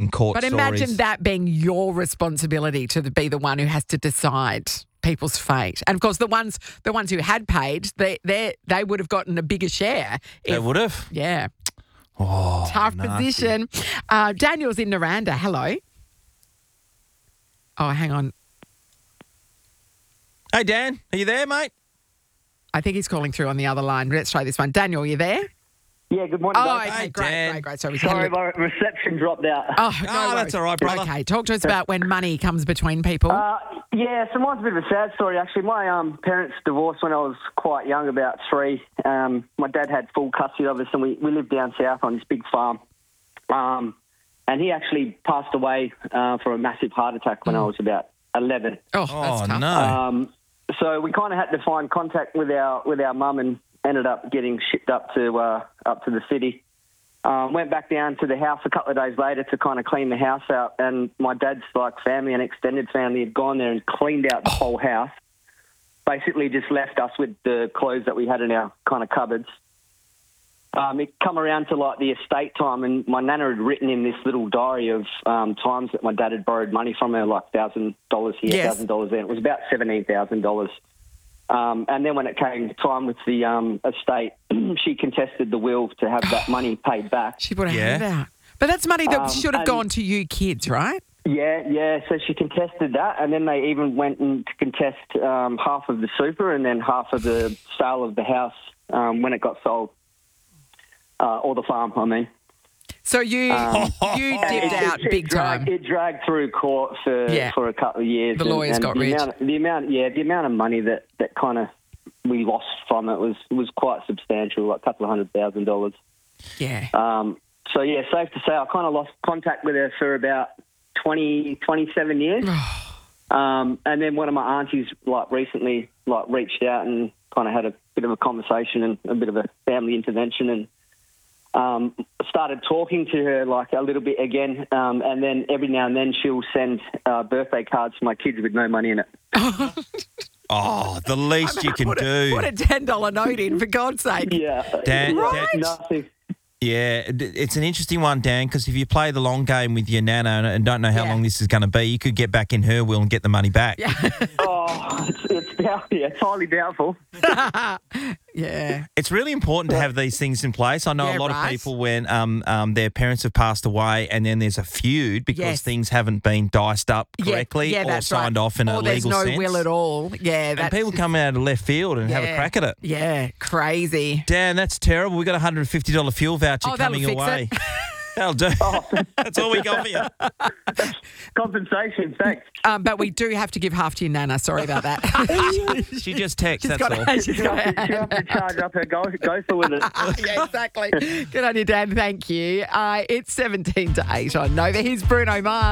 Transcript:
court But stories. imagine that being your responsibility to be the one who has to decide people's fate. And of course, the ones who had paid, they would have gotten a bigger share. They would have. Yeah. Oh, Tough nasty. position. Daniel's in Naranda. Hello. Oh, hang on. Hey, Dan, are you there, mate? I think he's calling through on the other line. Let's try this one. Daniel, you there? Yeah, good morning, Oh, guys. okay, Hey, great. Dan. Sorry, Sorry, my reception dropped out. Oh, no Oh, that's worries. all right, brother. Okay, talk to us about when money comes between people. Yeah, so mine's a bit of a sad story, actually. My parents divorced when I was quite young, about 3. My dad had full custody of us, and we lived down south on this big farm. And he actually passed away from a massive heart attack when I was about 11. Oh, that's Oh, tough. no. So we kind of had to find contact with our mum and ended up getting shipped up to the city. Went back down to the house a couple of days later to kind of clean the house out, and my dad's family and extended family had gone there and cleaned out the whole house. Basically, just left us with the clothes that we had in our kind of cupboards. It come around to the estate time, and my nana had written in this little diary of times that my dad had borrowed money from her, like $1,000 here, Yes. $1,000 there. It was about $17,000. And then when it came time with the estate, she contested the will to have that money paid back. She put her Yeah. hand out. But that's money that should have and- gone to you kids, right? Yeah. So she contested that, and then they even went and to contest half of the super and then half of the sale of the house when it got sold, or the farm, I mean. So you dipped out big time. It dragged through court for a couple of years. The lawyers got rich. The amount of money that kind of we lost from it was quite substantial, like a couple of $100,000. Yeah. So yeah, safe to say I kind of lost contact with her for about 27 years. And then one of my aunties recently reached out and kind of had a bit of a conversation and a bit of a family intervention and started talking to her a little bit again, and then every now and then she'll send birthday cards to my kids with no money in it. Oh, the least you can do. Put a $10 note in, for God's sake. Yeah, Dan, nothing. Yeah, it's an interesting one, Dan, because if you play the long game with your nana and don't know how long this is going to be, you could get back in her will and get the money back. Yeah. It's highly doubtful. Yeah. It's really important to have these things in place. I know Yeah, a lot right. of people when their parents have passed away and then there's a feud because Yes. things haven't been diced up correctly yeah, or that's signed right. off in a or there's legal no sense. will at all. Yeah. And That's people come out of left field and have a crack at it. Yeah, crazy. Dan, that's terrible. We've got a $150 fuel voucher Oh, that'll coming fix away. it. That'll do. That's all we got for you. Compensation, thanks. But we do have to give half to your nana. Sorry about that. She just texts, She's that's got all. she's She got have to charge up her gopher with it. yeah, exactly. Good on you, Dan. Thank you. It's 17 to 8 on Nova. Here's Bruno Mars.